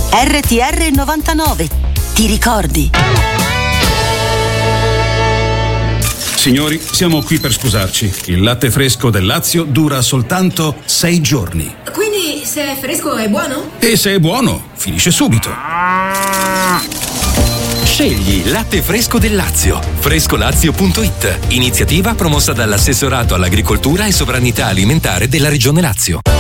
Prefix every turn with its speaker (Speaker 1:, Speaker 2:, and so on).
Speaker 1: RTR 99. Ti ricordi?
Speaker 2: Signori, siamo qui per scusarci. Il latte fresco del Lazio dura soltanto 6 giorni.
Speaker 3: Quindi se è fresco è buono?
Speaker 2: E se è buono, finisce subito.
Speaker 4: Scegli il latte fresco del Lazio. Frescolazio.it. Iniziativa promossa dall'Assessorato all'Agricoltura e Sovranità Alimentare della Regione Lazio.